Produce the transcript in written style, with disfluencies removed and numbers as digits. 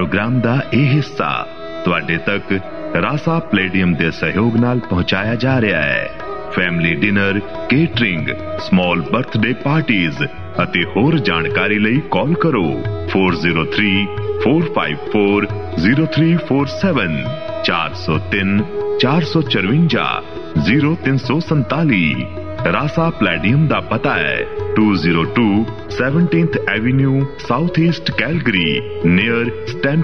Programme दा यह हिस्सा तुहाडे तक रासा प्लेडियम दे सहयोग नाल पहुंचाया जा रहा है। Family dinner, catering, small birthday parties ਅਤੇ ਹੋਰ ਜਾਣਕਾਰੀ ਲਈ ਕਾਲ ਕਰੋ 4034540347 403454 रासा प्लेडियम ਦਾ ਪਤਾ ਹੈ 202 17th Avenue south east Calgary near Stanford